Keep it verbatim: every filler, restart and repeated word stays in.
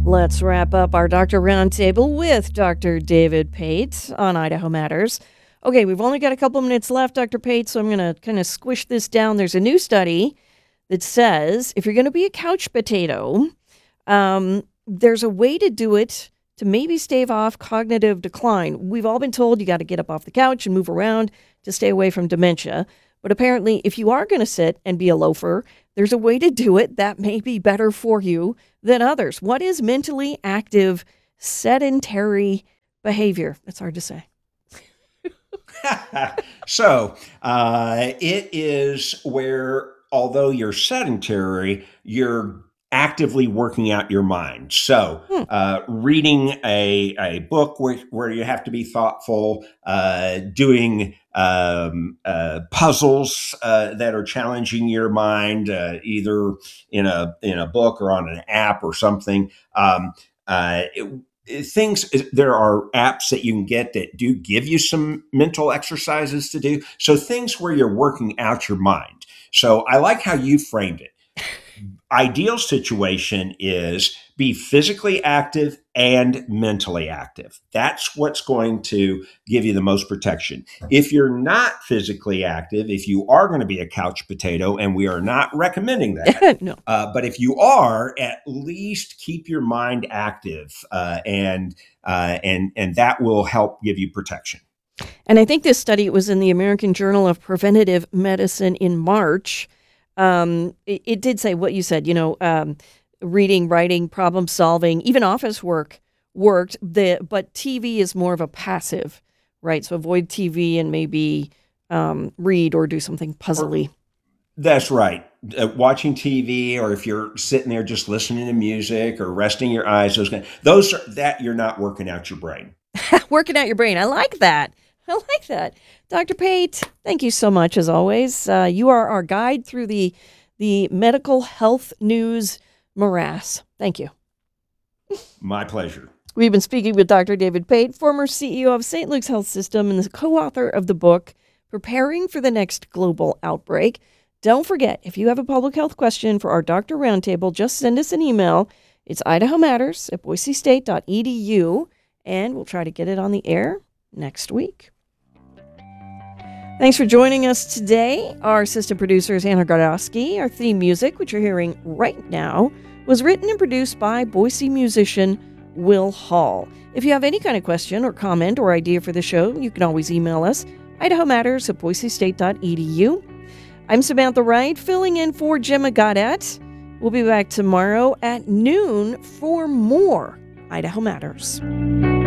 Let's wrap up our Doctor Roundtable with Doctor David Pate on Idaho Matters. Okay, we've only got a couple minutes left, Doctor Pate, so I'm going to kind of squish this down. There's a new study that says if you're going to be a couch potato, um, there's a way to do it to maybe stave off cognitive decline. We've all been told you got to get up off the couch and move around to stay away from dementia. But apparently, if you are going to sit and be a loafer, there's a way to do it that may be better for you than others. What is mentally active sedentary behavior? It's hard to say. so uh, it is where, although you're sedentary, you're actively working out your mind. So Hmm. uh, reading a, a book where, where you have to be thoughtful, uh, doing um, uh, puzzles uh, that are challenging your mind, uh, either in a in a book or on an app or something. Um, uh, it, Things, there are apps that you can get that do give you some mental exercises to do. So things where you're working out your mind. So I like how you framed it. Ideal situation is be physically active and mentally active. That's what's going to give you the most protection. If you're not physically active, if you are going to be a couch potato, and we are not recommending that, no. uh, but if you are, at least keep your mind active, uh, and uh, and and that will help give you protection. And I think this study was in the American Journal of Preventative Medicine in March. Um, it, it did say what you said, you know, um, reading, writing, problem solving, even office work worked. The, but T V is more of a passive, right? So avoid T V and maybe um, read or do something puzzly. That's right. Uh, watching T V, or if you're sitting there just listening to music or resting your eyes, those those are that you're not working out your brain. Working out your brain. I like that. I like that. Doctor Pate, thank you so much, as always. Uh, you are our guide through the the medical health news morass. Thank you. My pleasure. We've been speaking with Doctor David Pate, former C E O of Saint Luke's Health System and the co-author of the book, Preparing for the Next Global Outbreak. Don't forget, if you have a public health question for our Doctor Roundtable, just send us an email. It's Idaho Matters at boise state dot e d u, and we'll try to get it on the air next week. Thanks for joining us today. Our assistant producer is Anna Gardowski. Our theme music, which you're hearing right now, was written and produced by Boise musician Will Hall. If you have any kind of question or comment or idea for the show, you can always email us, Idaho Matters at boise state dot e d u. I'm Samantha Wright, filling in for Gemma Goddett. We'll be back tomorrow at noon for more Idaho Matters.